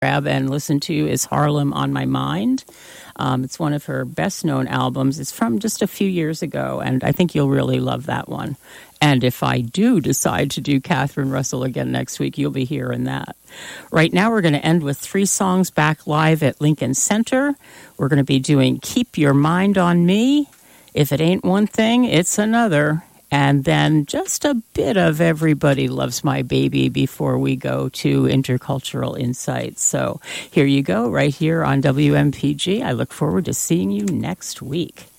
grab and listen to is Harlem on My Mind. It's one of her best-known albums. It's from just a few years ago, and I think you'll really love that one. And if I do decide to do Catherine Russell again next week, you'll be hearing that. Right now, we're going to end with 3 songs back live at Lincoln Center. We're going to be doing Keep Your Mind on Me, If It Ain't One Thing, It's Another, and then just a bit of Everybody Loves My Baby before we go to Intercultural Insights. So here you go, right here on WMPG. I look forward to seeing you next week.